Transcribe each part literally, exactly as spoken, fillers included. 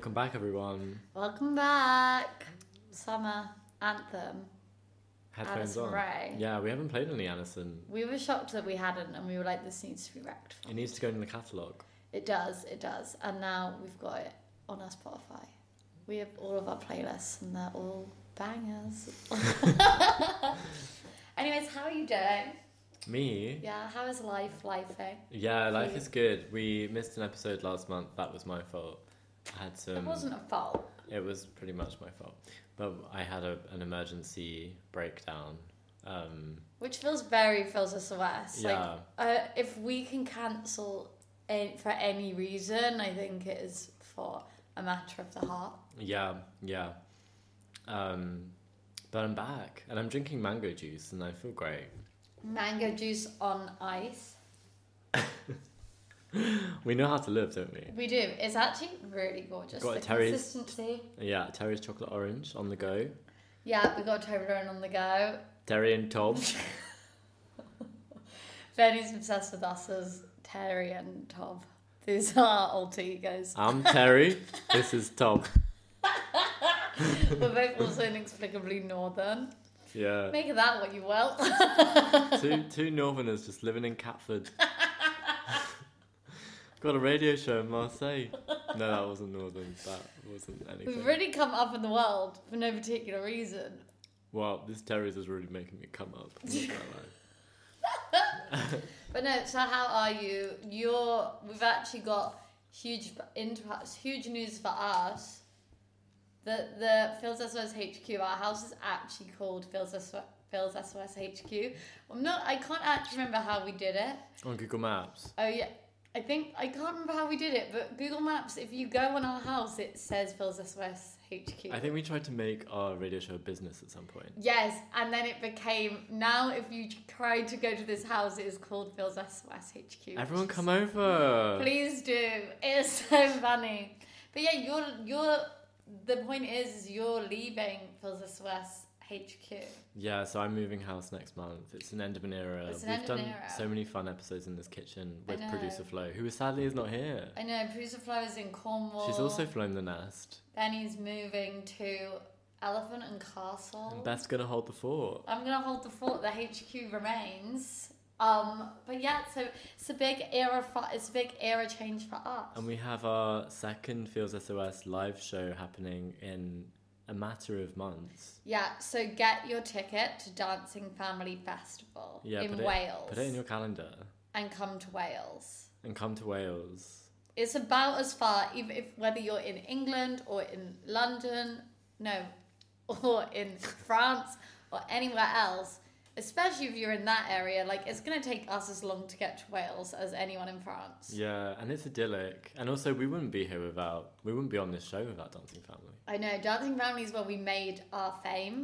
Welcome back, everyone. Welcome back. Summer anthem. Headphones Addison on. Rae. Yeah, we haven't played any Addison. We were shocked that we hadn't, and we were like, this needs to be rectified. It needs to go in the catalogue. It does, it does. And now we've got it on our Spotify. We have all of our playlists, and they're all bangers. Anyways, how are you doing? Me? Yeah, how is life lifing? Yeah, life is good. We missed an episode last month. That was my fault. I had some... It wasn't a fault. It was pretty much my fault. But I had a, an emergency breakdown. Um, Which feels very feels S O S. Yeah. Like, uh, if we can cancel any, for any reason, I think it is for a matter of the heart. yeah, yeah. Um, but I'm back. And I'm drinking mango juice and I feel great. Mango juice on ice. We know how to live, don't we? We do. It's actually really gorgeous. Got the a Terry's- consistency. Yeah, Terry's chocolate orange on the go. Yeah, we got Toblerone on the go. Terry and Tom. Benny's obsessed with us as Terry and Tom. These are our alter egos. I'm Terry. This is Tom. We're both also inexplicably northern. Yeah. Make of that what you will. two two northerners just living in Catford. Got a radio show in Marseille. No, that wasn't northern. That wasn't anything. We've really come up in the world for no particular reason. Well, this Terry's is really making it come up. I'm not gonna lie. But no, so how are you? You're. We've actually got huge inter- huge news for us. The the Phil's S O S H Q. Our house is actually called Phil's S O S, Phil's S O S H Q. I'm not. I can't actually remember how we did it. On Google Maps. Oh yeah, I think I can't remember how we did it. But Google Maps, if you go on our house, it says Phil's S O S H Q. I think we tried to make our radio show a business at some point. Yes, and then it became, now if you try to go to this house, it is called Phil's S O S H Q. Everyone come over. Please do. It's so funny. But yeah, you're, you're, the point is, is you're leaving Phil's S O S H Q. Yeah, so I'm moving house next month. It's an end of an era. It's an We've end of done an era. so many fun episodes in this kitchen I with know. producer Flo, who sadly is not here. I know, producer Flo is in Cornwall. She's also flown the nest. Benny's moving to Elephant and Castle. And Beth's gonna hold the fort. I'm going to hold the fort. The H Q remains. Um, but yeah, so it's a big era for, it's a big era change for us. And we have our second Feels S O S live show happening in a matter of months. Yeah, so get your ticket to Dancing Family Festival Yeah, in put it, Wales. Put it in your calendar. And come to Wales. And come to Wales. It's about as far, even if whether you're in England or in London, no, or in France or anywhere else, especially if you're in that area, like it's going to take us as long to get to Wales as anyone in France. Yeah, and it's idyllic. And also, we wouldn't be here without, we wouldn't be on this show without Dancing Family. I know, Dancing Family is where we made our fame.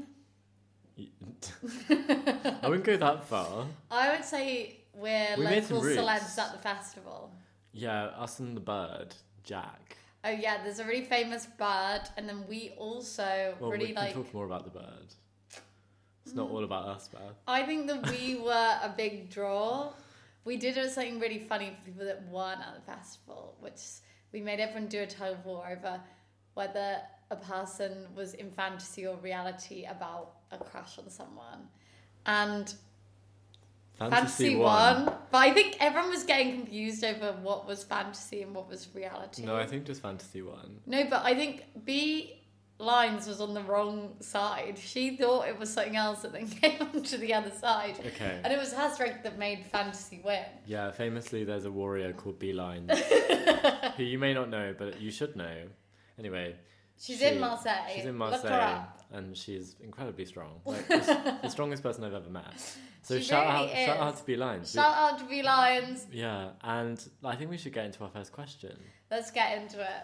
I wouldn't go that far. I would say we're We made some local roots. celebs at the festival. Yeah, us and the bird, Jack. Oh yeah, there's a really famous bird, and then we also Well, really we can like. talk more about the bird. It's not all about us, Beth. I think that we were a big draw. We did something really funny for people that weren't at the festival, which we made everyone do a tug of war over whether a person was in fantasy or reality about a crush on someone, and Fantasy, fantasy won. won. But I think everyone was getting confused over what was fantasy and what was reality. No, I think just fantasy won. No, but I think B Lines was on the wrong side. She thought it was something else that then came onto the other side. Okay. And it was her strength that made fantasy win. Yeah, famously there's a warrior called Beeline, who you may not know, but you should know. Anyway. She's she- in Marseille. She's in Look Marseille, her up. and she's incredibly strong. Like, the, the strongest person I've ever met. So She shout really out, shout is. out to Beeline. Shout out to B Lions. Yeah, and I think we should get into our first question. Let's get into it.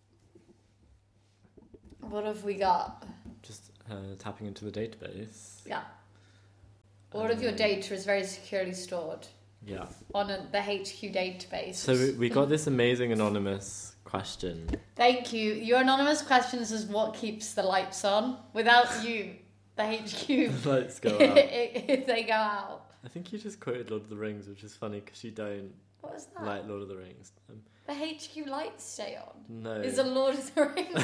What have we got? Just uh, tapping into the database. Yeah. All of your Um, data is very securely stored Yeah. on a, the H Q database. So we, we got this amazing anonymous question. Thank you. Your anonymous questions is what keeps the lights on. Without you, the H Q, Let's go out. if they go out. I think you just quoted Lord of the Rings, which is funny because you don't. What was that? Like Lord of the Rings. Um, The H Q lights stay on. no. Is a Lord of the Rings.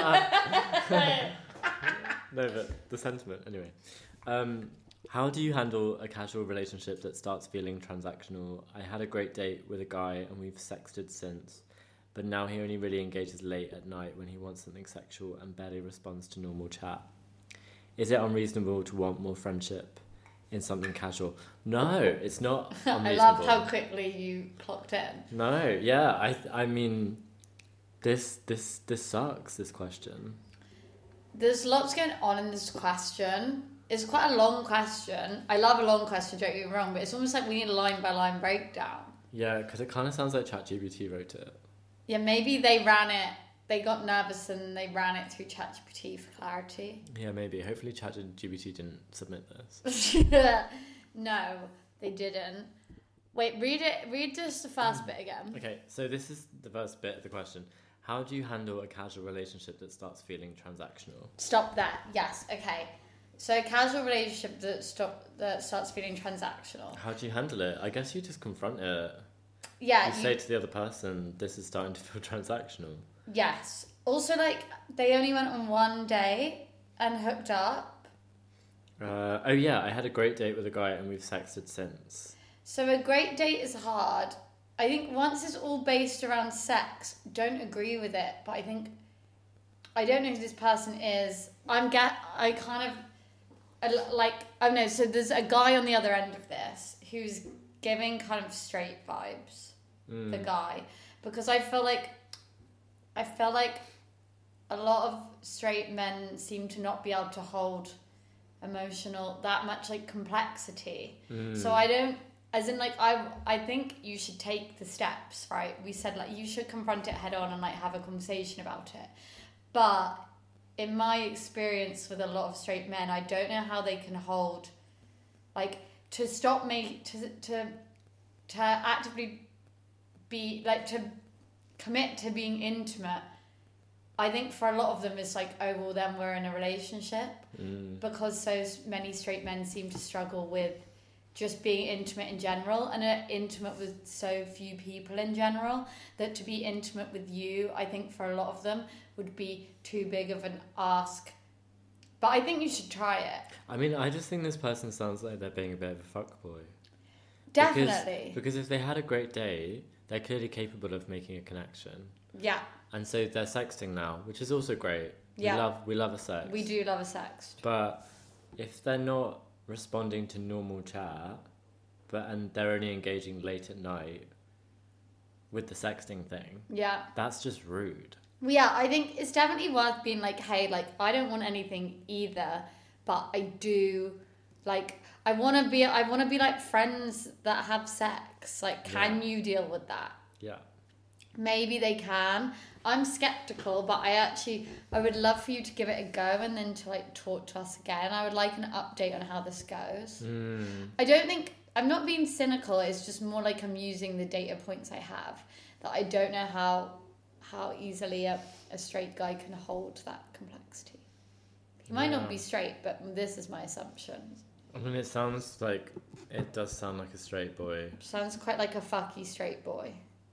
No, but the sentiment, anyway. Um, how do you handle a casual relationship that starts feeling transactional? I had a great date with a guy and we've sexted since, but now he only really engages late at night when he wants something sexual and barely responds to normal chat. Is it unreasonable to want more friendship in something casual? No, it's not unreasonable. I love how quickly you clocked in. No, yeah, I th- I mean, this this this sucks, this question. There's lots going on in this question. It's quite a long question. I love a long question, don't get me wrong, but it's almost like we need a line by line breakdown. Yeah, because it kind of sounds like ChatGPT wrote it. Yeah, maybe they ran it, they got nervous and they ran it through ChatGPT for clarity. Yeah, maybe. Hopefully ChatGPT didn't submit this. No, they didn't. Wait, read it. Read just the first bit again. Okay, so this is the first bit of the question. How do you handle a casual relationship that starts feeling transactional? Stop that. Yes. Okay. So a casual relationship that stop that starts feeling transactional. How do you handle it? I guess you just confront it. Yeah. You, You, say to the other person, this is starting to feel transactional. yes. Also, like they only went on one date and hooked up. Uh, oh yeah, I had a great date with a guy and we've sexted since. So a great date is hard. I think once it's all based around sex, don't agree with it. But I think I don't know who this person is. I'm get. I kind of I l- like. Oh no. So there's a guy on the other end of this who's giving kind of straight vibes. Mm. The guy, because I feel like I feel like a lot of straight men seem to not be able to hold emotional that much like complexity. Mm. So I don't. As in, like, I I think you should take the steps, right? We said, like, you should confront it head on and, like, have a conversation about it. But in my experience with a lot of straight men, I don't know how they can hold, like, to stop me, to, to, to actively be, like, to commit to being intimate. I think for a lot of them, it's like, oh, well, then we're in a relationship. Mm. Because so many straight men seem to struggle with just being intimate in general and are intimate with so few people in general, that to be intimate with you, I think for a lot of them would be too big of an ask. But I think you should try it. I mean, I just think this person sounds like they're being a bit of a fuckboy. Definitely. Because, because if they had a great day, they're clearly capable of making a connection. Yeah. And so they're sexting now, which is also great. Yeah. We love, we love a sex. We do love a sext. But if they're not responding to normal chat, but and they're only engaging late at night with the sexting thing, Yeah. that's just rude. Well, yeah, I think it's definitely worth being like, hey, like, I don't want anything either, but I do, like, I want to be, I want to be like friends that have sex. Like, can Yeah. you deal with that? Yeah. Maybe they can. I'm skeptical, but I actually, I would love for you to give it a go and then to like talk to us again. I would like an update on how this goes. Mm. I don't think, I'm not being cynical, it's just more like I'm using the data points I have, that I don't know how how easily a, a straight guy can hold that complexity. He might Yeah. not be straight, but this is my assumption. I mean, it sounds like, it does sound like a straight boy. Sounds quite like a fucky straight boy.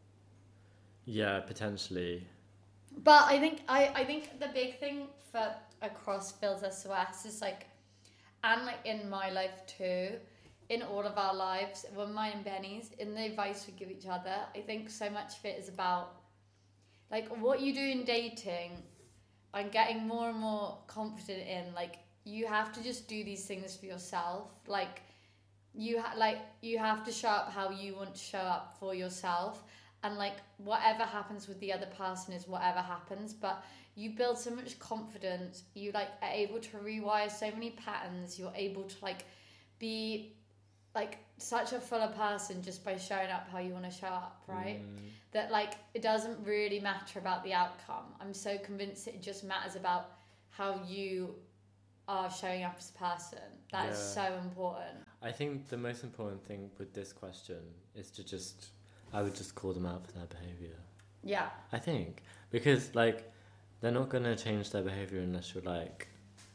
Yeah, potentially. But I think I, I think the big thing for across Phil's S O S is like, and like in my life too, in all of our lives, well, mine and Benny's, in the advice we give each other, I think so much of it is about like what you do in dating. I'm getting more and more confident in like you have to just do these things for yourself. Like you ha- like you have to show up how you want to show up for yourself. And like whatever happens with the other person is whatever happens, but you build so much confidence. You like are able to rewire so many patterns. You're able to like be like such a fuller person just by showing up how you want to show up, right? Mm. That like it doesn't really matter about the outcome. I'm so convinced it just matters about how you are showing up as a person. That is Yeah. so important. I think the most important thing with this question is to just, I would just call them out for their behaviour. Yeah. I think. Because, like, they're not going to change their behaviour unless you're like,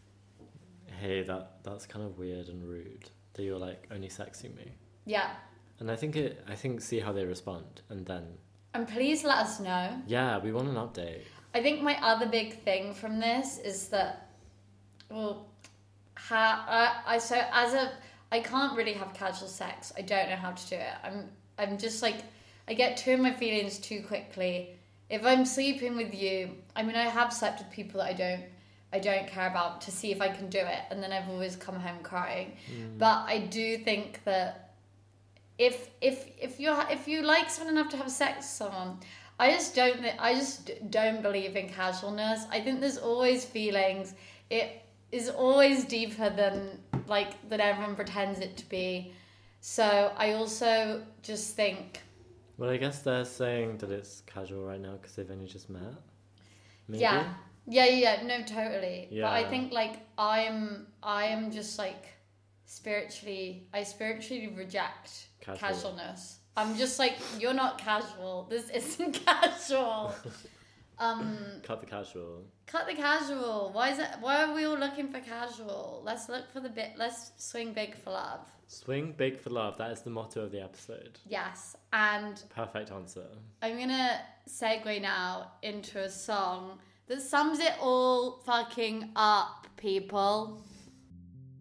hey, that that's kind of weird and rude that you're, like, only sexting me. Yeah. And I think it. I think see how they respond, and then And please let us know. yeah, we want an update. I think my other big thing from this is that, well, how I, I so as a I can't really have casual sex. I don't know how to do it. I'm I'm just like I get too in my feelings too quickly. If I'm sleeping with you, I mean I have slept with people that I don't I don't care about to see if I can do it, and then I've always come home crying. Mm. But I do think that if if if you if you like someone enough to have sex with someone, I just don't th- I just don't believe in casualness. I think there's always feelings. It is always deeper than like than everyone pretends it to be. So I also just think Well, I guess they're saying that it's casual right now because they've only just met. Maybe? yeah. Yeah, yeah, yeah, no, totally. But I Yeah. think like I'm I am just like spiritually I spiritually reject Casual. casualness. I'm just like, you're not casual. This isn't casual. Um Cut the casual. cut the casual. Why is it why are we all looking for casual? Let's look for the bit let's swing big for love. Swing big for love. That is the motto of the episode. Yes. And Perfect answer. I'm gonna segue now into a song that sums it all fucking up, people.